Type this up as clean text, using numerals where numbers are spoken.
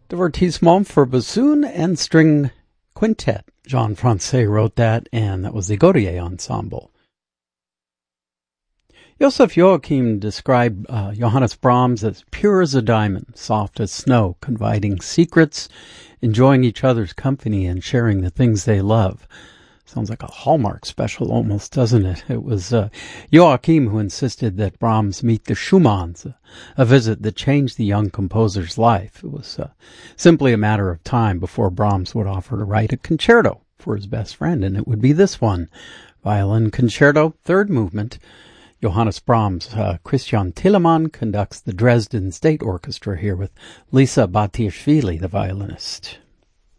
Divertissement for bassoon and string quintet. Jean Francais wrote that, and that was the Gaudier Ensemble. Joseph Joachim described Johannes Brahms as pure as a diamond, soft as snow, confiding secrets, enjoying each other's company, and sharing the things they love. Sounds like a Hallmark special almost, doesn't it? It was Joachim who insisted that Brahms meet the Schumanns, a visit that changed the young composer's life. It was simply a matter of time before Brahms would offer to write a concerto for his best friend, and it would be this one, Violin Concerto, third movement. Johannes Brahms, Christian Telemann conducts the Dresden State Orchestra here with Lisa Batiashvili, the violinist.